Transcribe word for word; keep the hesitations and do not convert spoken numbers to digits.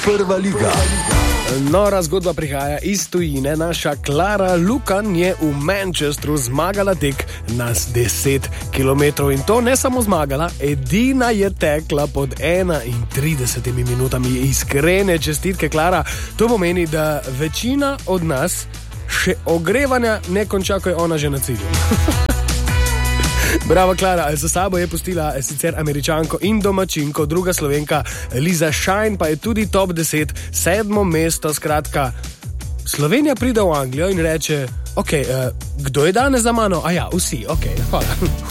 Prva liga. Nora zgodba prihaja iz tujine. Naša Klara Lukan je v Manchesteru zmagala tek na deset kilometrov in to ne samo zmagala, edina je tekla pod enaintridesetimi minutami. Iskrene čestitke, Klara. To pomeni, da večina od nas še ogrevanja ne konča, ko je ona že na cilju. Bravo, Klara. Za sabo je pustila sicer Američanko in domačinko, druga Slovenka Liza Shine pa je tudi top deset, sedmo mesto. Skratka, Slovenija pride v Anglijo in reče, ok, uh, kdo je danes za mano? A ja, vsi, ok, hvala.